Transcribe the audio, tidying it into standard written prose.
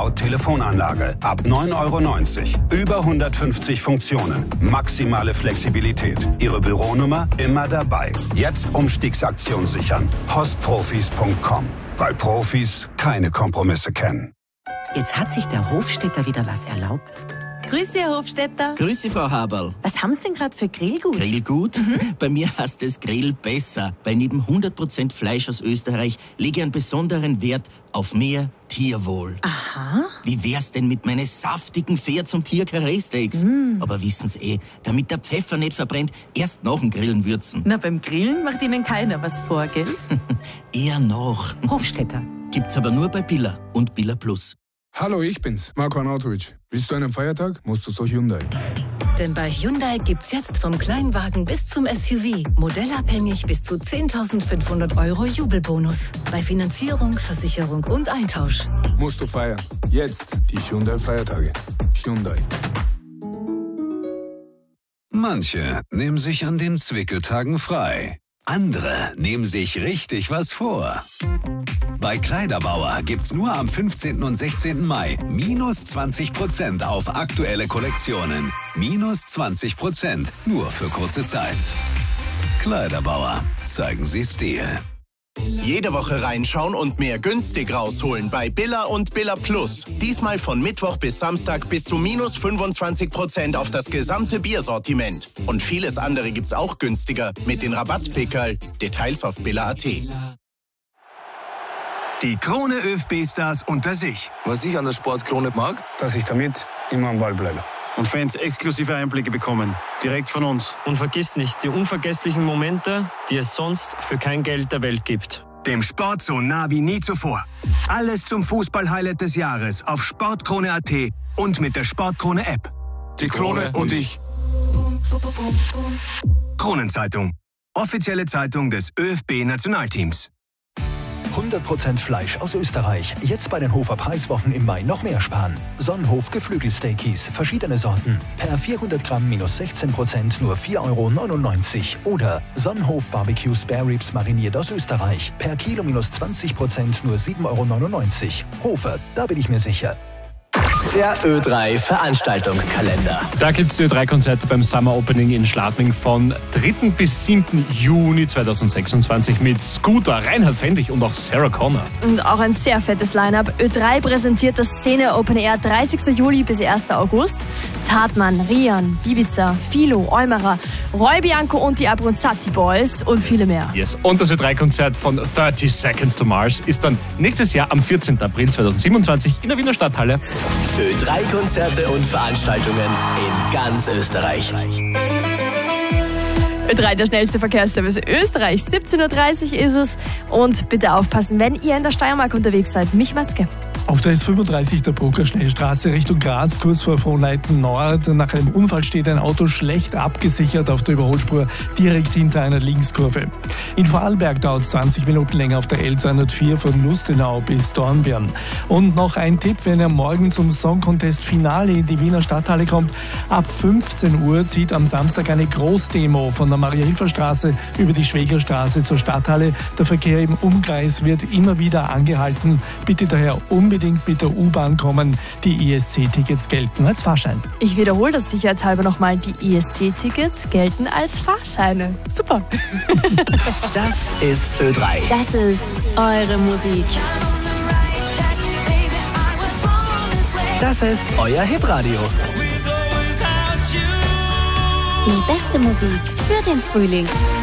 Telefonanlage ab 9,90 €. Über 150 Funktionen. Maximale Flexibilität. Ihre Büronummer immer dabei. Jetzt Umstiegsaktion sichern. Postprofis.com. Weil Profis keine Kompromisse kennen. Jetzt hat sich der Hofstädter wieder was erlaubt. Grüß Sie, Herr Hofstädter. Grüß Sie, Frau Haberl. Was haben Sie denn gerade für Grillgut? Grillgut? Bei mir heißt es Grill besser, weil neben 100% Fleisch aus Österreich lege ich einen besonderen Wert auf mehr Tierwohl. Aha. Wie wär's denn mit meinen saftigen Pferd- und Tier-Karree-Steaks? Aber wissen Sie damit der Pfeffer nicht verbrennt, erst nach dem Grillen würzen. Na, beim Grillen macht Ihnen keiner was vor, gell? Eher noch. Hofstädter. Gibt's aber nur bei Billa und Billa Plus. Hallo, ich bin's, Marco Arnautovic. Willst du einen Feiertag? Musst du zu Hyundai. Denn bei Hyundai gibt's jetzt vom Kleinwagen bis zum SUV modellabhängig bis zu 10.500 € Jubelbonus. Bei Finanzierung, Versicherung und Eintausch. Musst du feiern. Jetzt die Hyundai-Feiertage. Hyundai. Manche nehmen sich an den Zwickeltagen frei. Andere nehmen sich richtig was vor. Bei Kleiderbauer gibt's nur am 15. und 16. Mai minus 20% auf aktuelle Kollektionen. Minus 20%, nur für kurze Zeit. Kleiderbauer, zeigen Sie Stil. Jede Woche reinschauen und mehr günstig rausholen bei Billa und Billa Plus. Diesmal von Mittwoch bis Samstag bis zu minus 25% auf das gesamte Biersortiment. Und vieles andere gibt's auch günstiger mit den Rabattpickerl. Details auf billa.at. Die Krone ÖFB-Stars unter sich. Was ich an der Sportkrone mag, dass ich damit immer am Ball bleibe. Und Fans exklusive Einblicke bekommen. Direkt von uns. Und vergiss nicht, die unvergesslichen Momente, die es sonst für kein Geld der Welt gibt. Dem Sport so nah wie nie zuvor. Alles zum Fußball-Highlight des Jahres auf sportkrone.at und mit der Sportkrone-App. Die Krone und ich. Kronenzeitung. Offizielle Zeitung des ÖFB-Nationalteams. 100% Fleisch aus Österreich. Jetzt bei den Hofer Preiswochen im Mai noch mehr sparen. Sonnenhof Geflügelsteakies, verschiedene Sorten. Per 400 Gramm minus 16%, nur 4,99 € Oder Sonnenhof Barbecue Spare Ribs mariniert aus Österreich. Per Kilo minus 20%, nur 7,99 €. Hofer, da bin ich mir sicher. Der Ö3 Veranstaltungskalender. Da gibt es die Ö3-Konzerte beim Summer Opening in Schladming von 3. bis 7. Juni 2026 mit Scooter, Reinhard Fendrich und auch Sarah Connor. Und auch ein sehr fettes Line-Up. Ö3 präsentiert das Szene Open Air 30. Juli bis 1. August. Zartmann, Rian, Bibiza, Philo, Eumerer, Roy Bianco und die Abronzatti Boys und viele mehr. Yes. Und das Ö3-Konzert von 30 Seconds to Mars ist dann nächstes Jahr am 14. April 2027 in der Wiener Stadthalle. Ö3-Konzerte und Veranstaltungen in ganz Österreich. Ö3, der schnellste Verkehrsservice Österreich. 17:30 Uhr ist es. Und bitte aufpassen, wenn ihr in der Steiermark unterwegs seid. Mich Matzke. Auf der S35 der Brucker Schnellstraße Richtung Graz, kurz vor Frohnleiten Nord. Nach einem Unfall steht ein Auto schlecht abgesichert auf der Überholspur direkt hinter einer Linkskurve. In Vorarlberg dauert es 20 Minuten länger auf der L204 von Lustenau bis Dornbirn. Und noch ein Tipp, wenn ihr morgen zum Song Contest Finale in die Wiener Stadthalle kommt. Ab 15 Uhr zieht am Samstag eine Großdemo von der Maria-Hilfer-Straße über die Schwägerstraße zur Stadthalle. Der Verkehr im Umkreis wird immer wieder angehalten. Bitte daher unbedingt mit der U-Bahn kommen. Die ESC-Tickets gelten als Fahrschein. Ich wiederhole das sicherheitshalber nochmal. Die ESC-Tickets gelten als Fahrscheine. Super. Das ist Ö3. Das ist eure Musik. Das ist euer Hitradio. Die beste Musik für den Frühling.